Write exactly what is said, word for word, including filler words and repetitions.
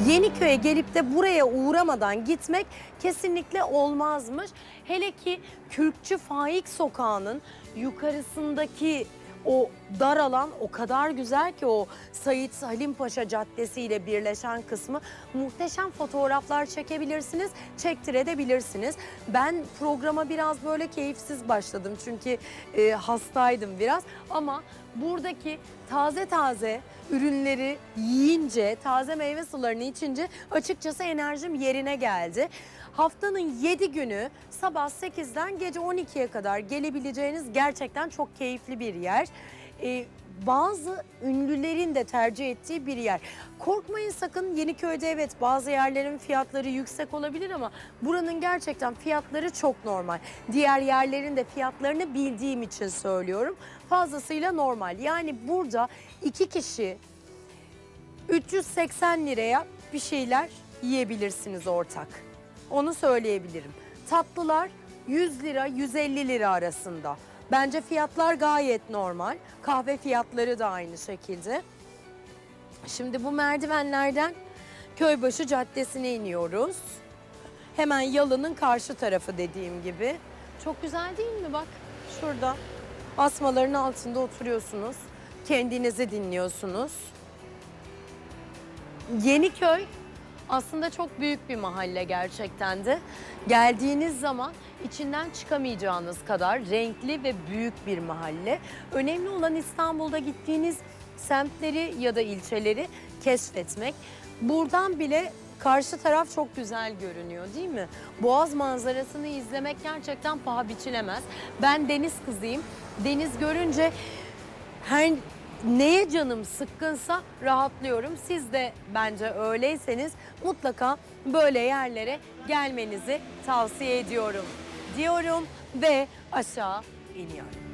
Yeniköy'e gelip de buraya uğramadan gitmek kesinlikle olmazmış. Hele ki Kürkçü Faik Sokağı'nın yukarısındaki o dar alan o kadar güzel ki, o Sait Halim Paşa Caddesi ile birleşen kısmı muhteşem fotoğraflar çekebilirsiniz, çektirebilirsiniz. Ben programa biraz böyle keyifsiz başladım çünkü e, hastaydım biraz, ama buradaki taze taze ürünleri yiyince, taze meyve sularını içince açıkçası enerjim yerine geldi. Haftanın yedi günü sabah sekizden gece on ikiye kadar gelebileceğiniz gerçekten çok keyifli bir yer. Ee, bazı ünlülerin de tercih ettiği bir yer. Korkmayın sakın, Yeniköy'de evet bazı yerlerin fiyatları yüksek olabilir ama buranın gerçekten fiyatları çok normal. Diğer yerlerin de fiyatlarını bildiğim için söylüyorum. Fazlasıyla normal. Yani burada iki kişi üç yüz seksen liraya bir şeyler yiyebilirsiniz ortak. Onu söyleyebilirim. Tatlılar yüz lira yüz elli lira arasında. Bence fiyatlar gayet normal. Kahve fiyatları da aynı şekilde. Şimdi bu merdivenlerden Köybaşı Caddesi'ne iniyoruz. Hemen Yalı'nın karşı tarafı dediğim gibi. Çok güzel değil mi bak? Şurada asmaların altında oturuyorsunuz. Kendinizi dinliyorsunuz. Yeniköy aslında çok büyük bir mahalle gerçekten de. Geldiğiniz zaman içinden çıkamayacağınız kadar renkli ve büyük bir mahalle. Önemli olan İstanbul'da gittiğiniz semtleri ya da ilçeleri keşfetmek. Buradan bile karşı taraf çok güzel görünüyor değil mi? Boğaz manzarasını izlemek gerçekten paha biçilemez. Ben deniz kızıyım. Deniz görünce her neye canım sıkkınsa rahatlıyorum. Siz de bence öyleyseniz mutlaka böyle yerlere gelmenizi tavsiye ediyorum diyorum ve aşağı iniyorum.